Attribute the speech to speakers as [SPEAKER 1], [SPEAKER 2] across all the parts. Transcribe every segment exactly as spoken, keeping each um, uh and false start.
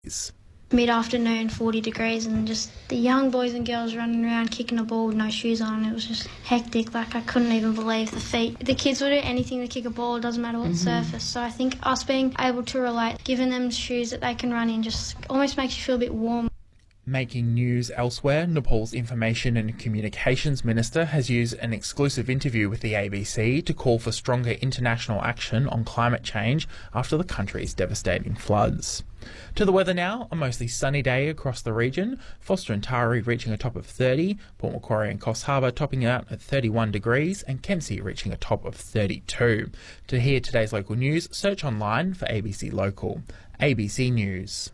[SPEAKER 1] degrees.
[SPEAKER 2] Mid-afternoon, forty degrees, and just the young boys and girls running around kicking a ball with no shoes on. It was just hectic. Like, I couldn't even believe the feat. The kids will do anything to kick a ball, it doesn't matter what mm-hmm. surface. So I think us being able to relate, giving them shoes that they can run in, just almost makes you feel a bit warm.
[SPEAKER 1] Making news elsewhere, Nepal's Information and Communications Minister has used an exclusive interview with the A B C to call for stronger international action on climate change after the country's devastating floods. To the weather now, a mostly sunny day across the region, Foster and Taree reaching a top of thirty, Port Macquarie and Coffs Harbour topping out at thirty-one degrees, and Kempsey reaching a top of thirty-two. To hear today's local news, search online for A B C Local. A B C News.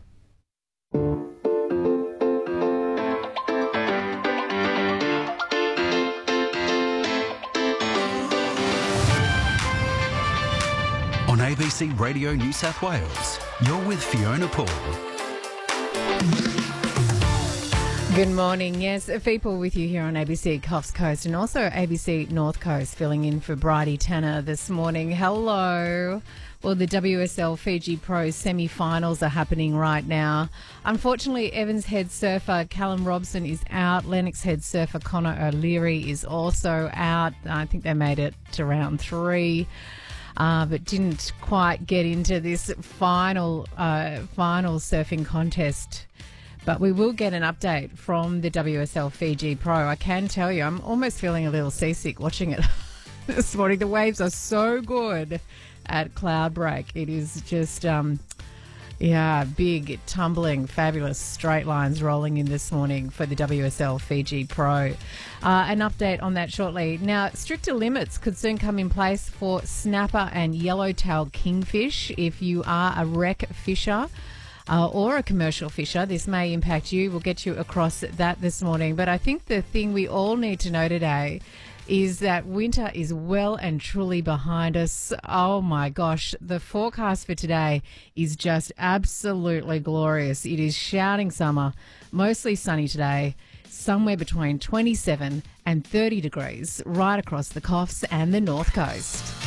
[SPEAKER 3] On A B C Radio New South Wales, you're with Fiona Paul.
[SPEAKER 4] Good morning. Yes, people with you here on A B C Coffs Coast and also A B C North Coast, filling in for Bridie Tanner this morning. Hello. Well, the W S L Fiji Pro semi-finals are happening right now. Unfortunately, Evans head surfer Callum Robson is out. Lennox head surfer Connor O'Leary is also out. I think they made it to round three. Uh, but didn't quite get into this final uh, final surfing contest. But we will get an update from the W S L Fiji Pro. I can tell you, I'm almost feeling a little seasick watching it this morning. The waves are so good at Cloudbreak. It is just, um, yeah, big, tumbling, fabulous straight lines rolling in this morning for the W S L Fiji Pro. Uh, an update on that shortly. Now, stricter limits could soon come in place for snapper and yellowtail kingfish. If you are a wreck fisher uh, or a commercial fisher, this may impact you. We'll get you across that this morning. But I think the thing we all need to know today is that winter is well and truly behind us. Oh my gosh, the forecast for today is just absolutely glorious. It is shouting summer, mostly sunny today, somewhere between twenty-seven and thirty degrees right across the Coffs and the North Coast.